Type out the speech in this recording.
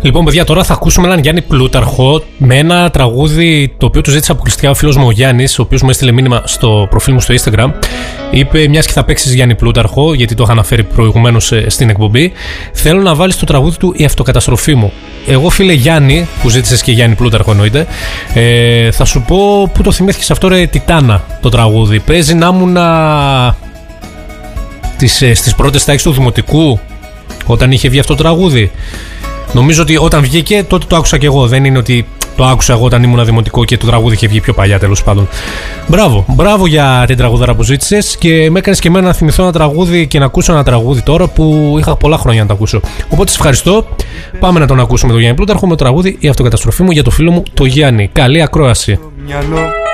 Λοιπόν, παιδιά, τώρα θα ακούσουμε έναν Γιάννη Πλούταρχο με ένα τραγούδι το οποίο του ζήτησε αποκλειστικά ο φίλος μου ο Γιάννης, ο οποίος μου έστειλε μήνυμα στο προφίλ μου στο Instagram. Είπε, μιας και θα παίξεις Γιάννη Πλούταρχο, γιατί το είχα αναφέρει προηγουμένως στην εκπομπή, θέλω να βάλεις το τραγούδι του «Η αυτοκαταστροφή μου». Εγώ, φίλε Γιάννη, που ζήτησες και Γιάννη Πλούταρχο εννοείται, θα σου πω που το θυμήθηκες αυτό, ρε Τιτάνα, το τραγούδι. Παίζει να ήμουν στις πρώτες τάξεις του δημοτικού, όταν είχε βγει αυτό το τραγούδι. Νομίζω ότι όταν βγήκε τότε το άκουσα και εγώ. Δεν είναι ότι το άκουσα εγώ όταν ήμουν δημοτικό και το τραγούδι είχε βγει πιο παλιά, τέλος πάντων. Μπράβο για την τραγουδάρα που ζήτησες και με έκανες και εμένα να θυμηθώ ένα τραγούδι και να ακούσω ένα τραγούδι τώρα που είχα πολλά χρόνια να το ακούσω. Οπότε σε ευχαριστώ. Πάμε να τον ακούσουμε τον Γιάννη Πλούταρχο με το τραγούδι «Η αυτοκαταστροφή μου» για το φίλο μου το Γιάννη. Καλή ακρόαση.